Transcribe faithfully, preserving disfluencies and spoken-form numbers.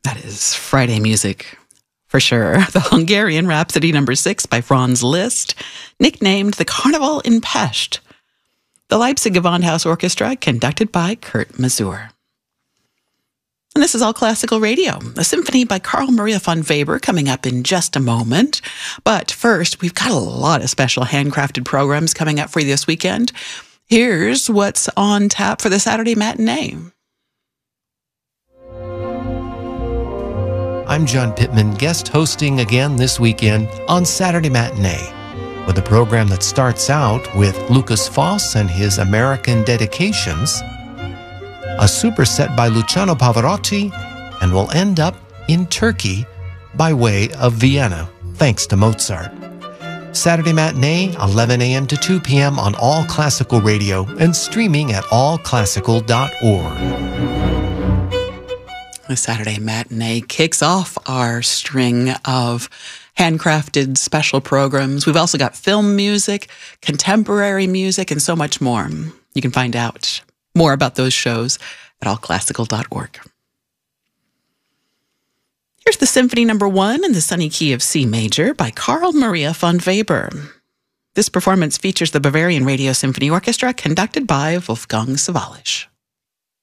That is Friday music, for sure. The Hungarian Rhapsody number six by Franz Liszt, nicknamed the Carnival in Pest. The Leipzig Gewandhaus Orchestra, conducted by Kurt Masur. And this is All Classical Radio, a symphony by Carl Maria von Weber coming up in just a moment. But first, we've got a lot of special handcrafted programs coming up for you this weekend. Here's what's on tap for the Saturday matinee. I'm John Pittman, guest hosting again this weekend on Saturday Matinee, with a program that starts out with Lukas Foss and his American dedications, a superset by Luciano Pavarotti, and will end up in Turkey by way of Vienna, thanks to Mozart. Saturday Matinee, eleven a.m. to two p.m. on All Classical Radio and streaming at all classical dot org. The Saturday Matinee kicks off our string of handcrafted special programs. We've also got film music, contemporary music, and so much more. You can find out more about those shows at all classical dot org. Here's the Symphony Number One in the Sunny Key of C Major by Carl Maria von Weber. This performance features the Bavarian Radio Symphony Orchestra, conducted by Wolfgang Sawallisch.